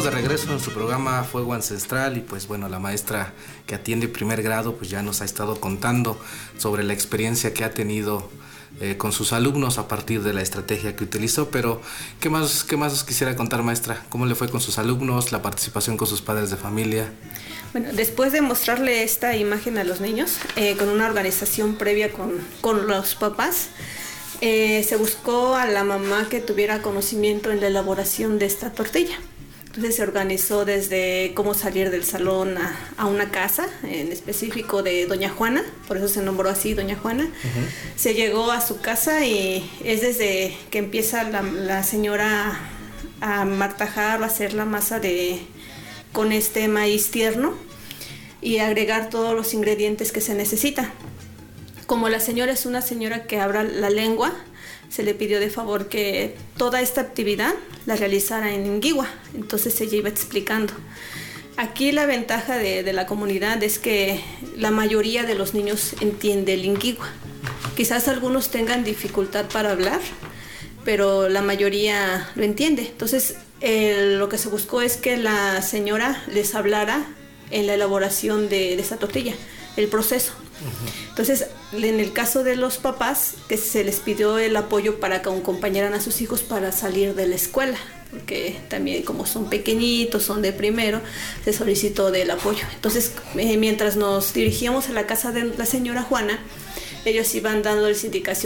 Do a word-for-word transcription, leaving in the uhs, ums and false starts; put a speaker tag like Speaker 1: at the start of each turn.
Speaker 1: estamos de regreso en su programa Fuego Ancestral y pues bueno, la maestra que atiende primer grado pues ya nos ha estado contando sobre la experiencia que ha tenido eh, con sus alumnos a partir de la estrategia que utilizó, pero ¿qué más, qué más os quisiera contar, maestra? ¿Cómo le fue con sus alumnos, la participación con sus padres de familia?
Speaker 2: Bueno, después de mostrarle esta imagen a los niños, eh, con una organización previa con, con los papás, eh, se buscó a la mamá que tuviera conocimiento en la elaboración de esta tortilla. Entonces se organizó desde cómo salir del salón a, a una casa, en específico de Doña Juana, por eso se nombró así Doña Juana. Uh-huh. Se llegó a su casa y es desde que empieza la, la señora a martajar o a hacer la masa de, con este maíz tierno y agregar todos los ingredientes que se necesitan. Como la señora es una señora que habla la lengua, se le pidió de favor que toda esta actividad la realizara en lingüa, entonces ella iba explicando. Aquí la ventaja de, de la comunidad es que la mayoría de los niños entiende lingüa. Quizás algunos tengan dificultad para hablar, pero la mayoría lo entiende. Entonces eh, lo que se buscó es que la señora les hablara en la elaboración de, de esa tortilla, el proceso. Entonces, en el caso de los papás, que se les pidió el apoyo para que acompañaran a sus hijos para salir de la escuela, porque también como son pequeñitos, son de primero, se solicitó del apoyo. Entonces, eh, mientras nos dirigíamos a la casa de la señora Juana, ellos iban dándoles indicaciones